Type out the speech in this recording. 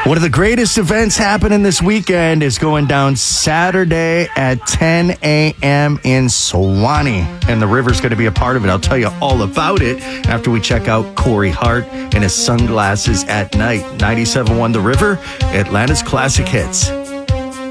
One of the greatest events happening this weekend is going down Saturday at 10 a.m. in Sewanee. And the River's going to be a part of it. I'll tell you all about it after we check out Corey Hart and his Sunglasses at Night. 97.1 The River, Atlanta's classic hits.